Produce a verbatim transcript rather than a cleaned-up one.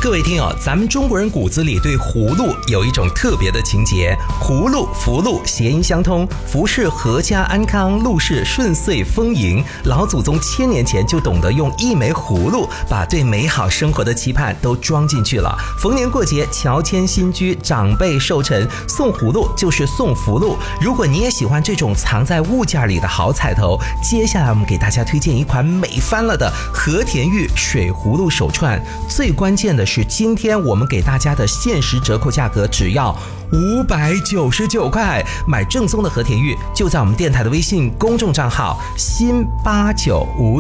各位听友，咱们中国人骨子里对葫芦有一种特别的情结，葫芦、福禄谐音相通，福是阖家安康，禄是顺遂丰盈。老祖宗千年前就懂得用一枚葫芦把对美好生活的期盼都装进去了。逢年过节，乔迁新居，长辈寿辰，送葫芦就是送福禄。如果你也喜欢这种藏在物件里的好彩头，接下来我们给大家推荐一款美翻了的和田玉水葫芦手串。最关键的是，今天我们给大家的限时折扣价格只要五百九十九块，买正宗的和田玉就在我们电台的微信公众账号新八九五